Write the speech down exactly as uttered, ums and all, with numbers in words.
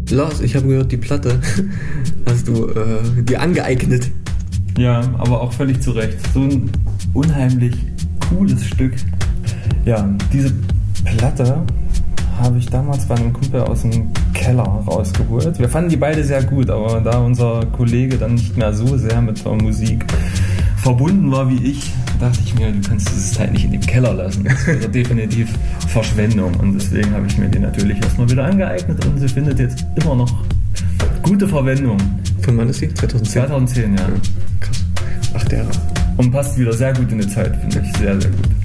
Lars, ich habe gehört, die Platte hast du äh, dir angeeignet. Ja, aber auch völlig zu Recht. So ein unheimlich cooles Stück. Ja, diese Platte habe ich damals bei einem Kumpel aus dem Keller rausgeholt. Wir fanden die beide sehr gut, aber da unser Kollege dann nicht mehr so sehr mit der Musik verbunden war wie ich, dachte ich mir, du kannst dieses Teil nicht in dem Keller lassen. Das wäre definitiv Verschwendung. Und deswegen habe ich mir die natürlich erstmal wieder angeeignet und sie findet jetzt immer noch gute Verwendung. Von wann ist sie? zweitausendzehn? zweitausendzehn, ja. Ja. Krass. Acht Jahre. Und passt wieder sehr gut in die Zeit, finde ich. Sehr, sehr gut.